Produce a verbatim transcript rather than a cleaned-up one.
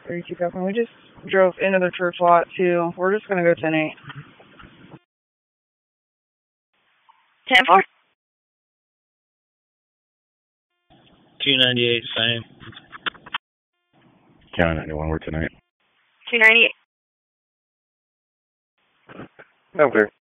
thirty-two Falcon. We just drove into the church lot, too. We're just going to go ten eight. ten four? two ninety-eight, same. County ninety-one, we're tonight. two ninety-eight. I'm clear.